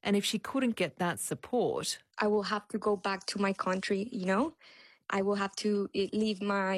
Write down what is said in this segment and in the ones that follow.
And if she couldn't get that support, I will have to go back to my country, I will have to leave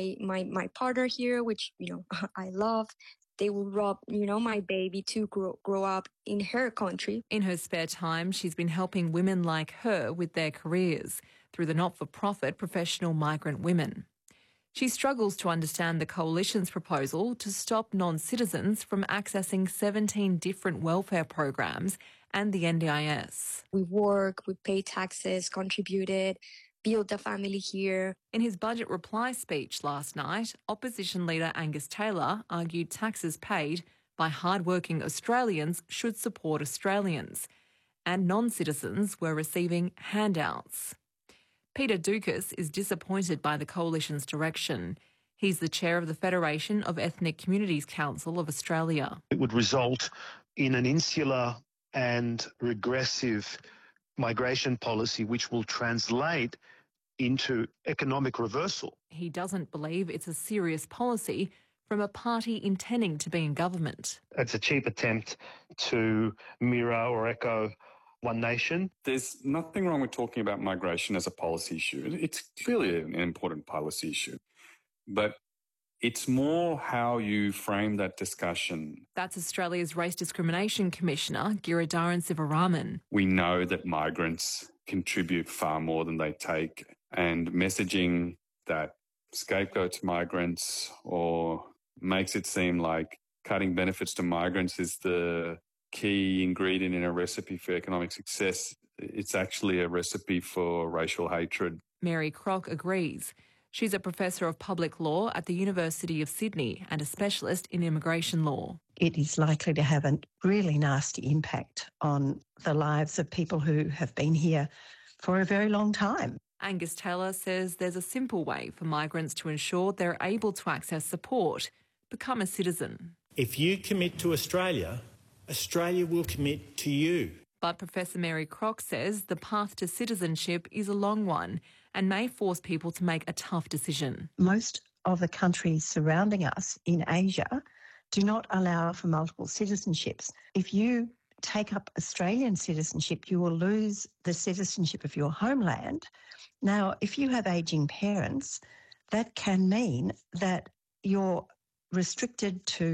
my partner here, which, I love. They will rob, my baby to grow up in her country. In her spare time, she's been helping women like her with their careers through the not-for-profit Professional Migrant Women. She struggles to understand the Coalition's proposal to stop non-citizens from accessing 17 different welfare programs and the NDIS. We work, we pay taxes, contributed, build a family here. In his budget reply speech last night, opposition leader Angus Taylor argued taxes paid by hard-working Australians should support Australians, and non-citizens were receiving handouts. Peter Doukas is disappointed by the Coalition's direction. He's the chair of the Federation of Ethnic Communities Council of Australia. It would result in an insular and regressive migration policy which will translate into economic reversal. He doesn't believe it's a serious policy from a party intending to be in government. It's a cheap attempt to mirror or echo One Nation. There's nothing wrong with talking about migration as a policy issue. It's clearly an important policy issue. But it's more how you frame that discussion. That's Australia's Race Discrimination Commissioner, Giridharain Sivaraman. We know that migrants contribute far more than they take, and messaging that scapegoats migrants or makes it seem like cutting benefits to migrants is the key ingredient in a recipe for economic success. It's actually a recipe for racial hatred. Mary Crock agrees. She's a professor of public law at the University of Sydney and a specialist in immigration law. It is likely to have a really nasty impact on the lives of people who have been here for a very long time. Angus Taylor says there's a simple way for migrants to ensure they're able to access support: become a citizen. If you commit to Australia, Australia will commit to you. But Professor Mary Crock says the path to citizenship is a long one and may force people to make a tough decision. Most of the countries surrounding us in Asia do not allow for multiple citizenships. If you take up Australian citizenship, you will lose the citizenship of your homeland. Now, if you have ageing parents, that can mean that you're restricted to